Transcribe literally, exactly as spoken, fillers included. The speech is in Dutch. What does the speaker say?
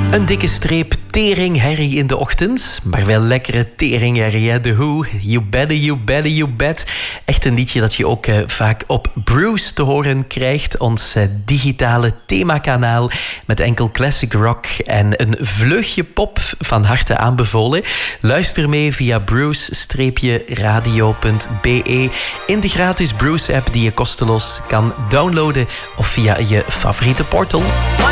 Een dikke streep teringherrie in de ochtend, maar wel lekkere teringherrie, hè? The Who, You Better, You Better, You Bet. Echt een liedje dat je ook uh, vaak op Bruce te horen krijgt. Ons uh, digitale themakanaal met enkel classic rock en een vleugje pop, van harte aanbevolen. Luister mee via bruce radio punt b e in de gratis Bruce-app die je kosteloos kan downloaden of via je favoriete portal.